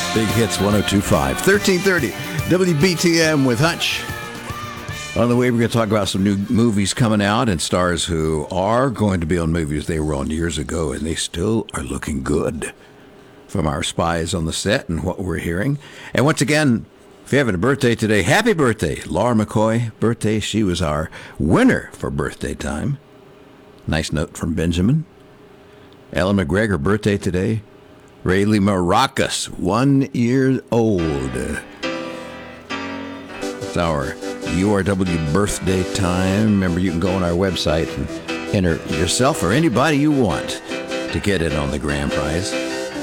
Big Hits 102.5. 1330 WBTM with Hutch. On the way, we're going to talk about some new movies coming out and stars who are going to be on movies they were on years ago, and they still are looking good from our spies on the set and what we're hearing. And once again, if you're having a birthday today, happy birthday. Laura McCoy, birthday. She was our winner for birthday time. Nice note from Benjamin. Ellen McGregor, birthday today. Rayleigh Maracus, 1 year old. It's our URW birthday time. Remember, you can go on our website and enter yourself or anybody you want to get in on the grand prize.